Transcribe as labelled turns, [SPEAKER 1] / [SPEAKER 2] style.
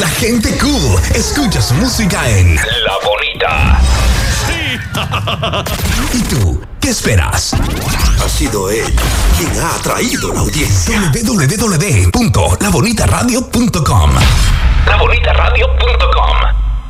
[SPEAKER 1] La gente cool escucha su música en La Bonita. ¿Y tú? ¿Qué esperas?
[SPEAKER 2] Ha sido él quien ha atraído la audiencia.
[SPEAKER 1] www.labonitaradio.com. labonitaradio.com